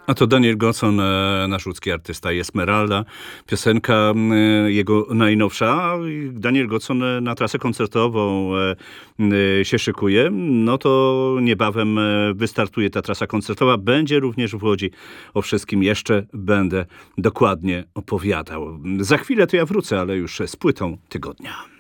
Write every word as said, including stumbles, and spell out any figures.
A to Daniel Gocon, e, nasz łódzki artysta, Esmeralda. Piosenka e, jego najnowsza. Daniel Gocon e, na trasę koncertową e, e, się szykuje. No to niebawem e, wystartuje ta trasa koncertowa. Będzie również w Łodzi. O wszystkim jeszcze będę dokładnie opowiadał. Za chwilę to ja wrócę, ale już z płytą tygodnia.